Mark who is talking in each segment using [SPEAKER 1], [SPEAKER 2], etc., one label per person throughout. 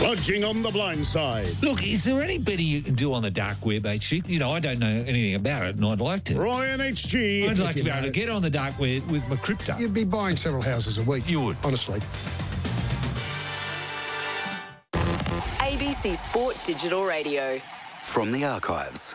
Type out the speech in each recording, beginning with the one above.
[SPEAKER 1] Lodging on the blind side.
[SPEAKER 2] Look, is there any betting you can do on the dark web, HG? You know, I don't know anything about it, and I'd like to.
[SPEAKER 1] Ryan HG.
[SPEAKER 2] I'd like to be able to get on the dark web with my crypto.
[SPEAKER 3] You'd be buying several houses a week.
[SPEAKER 2] You would.
[SPEAKER 3] Honestly.
[SPEAKER 4] ABC Sport Digital Radio.
[SPEAKER 5] From the archives.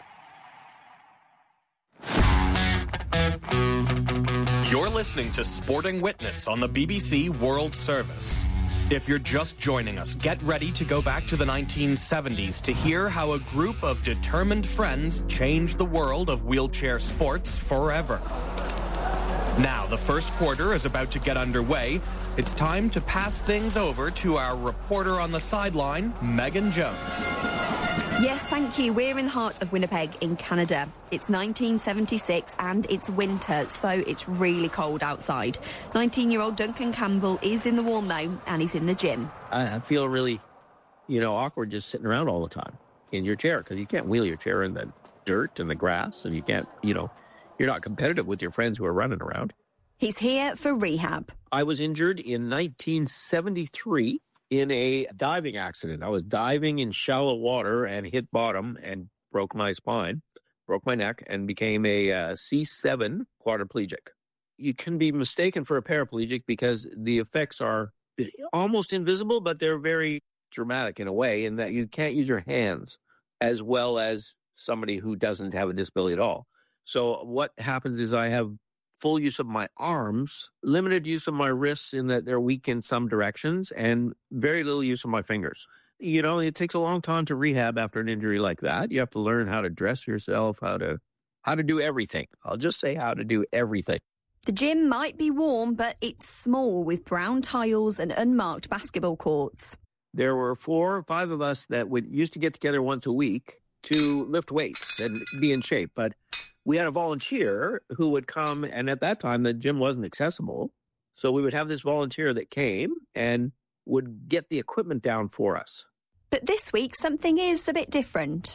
[SPEAKER 6] You're listening to Sporting Witness on the BBC World Service. If you're just joining us, get ready to go back to the 1970s to hear how a group of determined friends changed the world of wheelchair sports forever. Now, the first quarter is about to get underway. It's time to pass things over to our reporter on the sideline, Megan Jones.
[SPEAKER 7] Yes, thank you. We're in the heart of Winnipeg in Canada. It's 1976 and it's winter, so it's really cold outside. 19-year-old Duncan Campbell is in the warm though, and he's in the gym.
[SPEAKER 8] I feel really, awkward just sitting around all the time in your chair because you can't wheel your chair in the dirt and the grass, and you can't, you're not competitive with your friends who are running around.
[SPEAKER 7] He's here for rehab.
[SPEAKER 8] I was injured in 1973. In a diving accident. I was diving in shallow water and hit bottom and broke my spine, broke my neck, and became a C7 quadriplegic. You can be mistaken for a paraplegic because the effects are almost invisible, but they're very dramatic in a way in that you can't use your hands as well as somebody who doesn't have a disability at all. So what happens is I have full use of my arms, limited use of my wrists in that they're weak in some directions, and very little use of my fingers. It takes a long time to rehab after an injury like that. You have to learn how to dress yourself, how to do everything. I'll just say how to do everything.
[SPEAKER 7] The gym might be warm, but it's small with brown tiles and unmarked basketball courts.
[SPEAKER 8] There were 4 or 5 of us that used to get together once a week to lift weights and be in shape, but we had a volunteer who would come, and at that time, the gym wasn't accessible. So we would have this volunteer that came and would get the equipment down for us.
[SPEAKER 7] But this week, something is a bit different.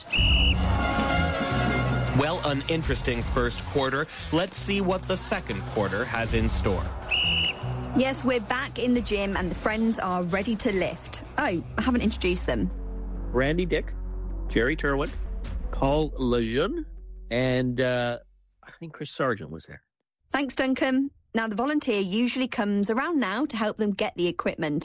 [SPEAKER 6] Well, an interesting first quarter. Let's see what the second quarter has in store.
[SPEAKER 7] Yes, we're back in the gym, and the friends are ready to lift. Oh, I haven't introduced them.
[SPEAKER 8] Randy Dick, Jerry Turwin, Paul Lejeune, and I think Chris Sargent was there.
[SPEAKER 7] Thanks, Duncan. Now, the volunteer usually comes around now to help them get the equipment.